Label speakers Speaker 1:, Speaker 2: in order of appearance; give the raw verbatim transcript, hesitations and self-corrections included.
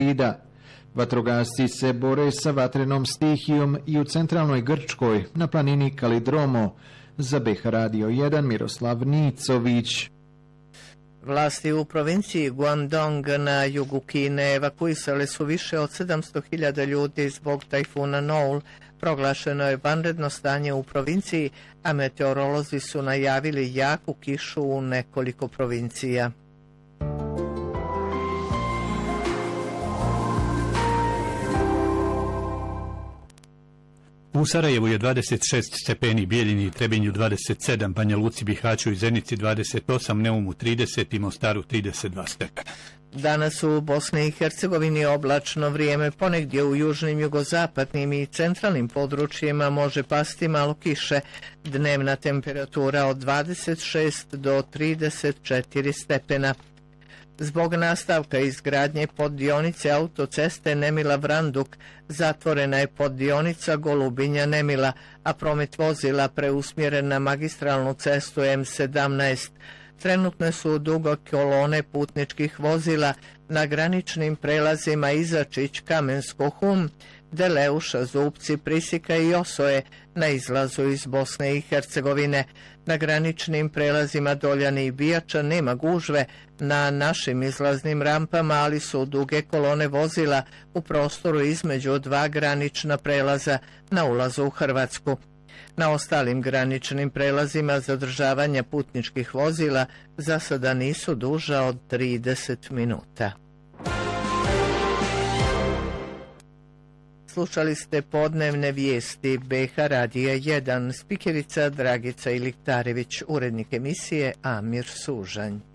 Speaker 1: Ida. Vatrogasci se bore sa vatrenom stihijom i u centralnoj Grčkoj, na planini Kalidromo. Za B H Radio jedan Miroslav Nicović.
Speaker 2: Vlasti u provinciji Guangdong na jugu Kine evakuisale su više od sedamsto hiljada ljudi zbog tajfuna Noul. Proglašeno je vanredno stanje u provinciji, a meteorolozi su najavili jaku kišu u nekoliko provincija.
Speaker 3: U Sarajevu je dvadeset šest stepeni, Bijeljini i Trebinju dvadeset sedam, Banja Luci, Bihaću i Zenici dvadeset osam, Neumu trideset i Mostaru trideset dva stepena.
Speaker 2: Danas u Bosni i Hercegovini oblačno vrijeme, ponegdje u južnim, jugozapadnim i centralnim područjima može pasti malo kiše. Dnevna temperatura od dvadeset šest do trideset četiri stepena. Zbog nastavka izgradnje poddionice autoceste Nemila-Vranduk zatvorena je poddionica Golubinja-Nemila, a promet vozila preusmjeren na magistralnu cestu M sedamnaest. Trenutne su dugo kolone putničkih vozila na graničnim prelazima Izačić, Kamensko-Hum, Deleuša, Zupci, Prisika i Osoje na izlazu iz Bosne i Hercegovine. Na graničnim prelazima Doljani i Bijača nema gužve na našim izlaznim rampama, ali su duge kolone vozila u prostoru između dva granična prelaza na ulazu u Hrvatsku. Na ostalim graničnim prelazima zadržavanja putničkih vozila za sada nisu duža od trideset minuta. Slušali ste podnevne vijesti B H Radija jedan, spikerica Dragica Iliktarević, urednik emisije Amir Sužanj.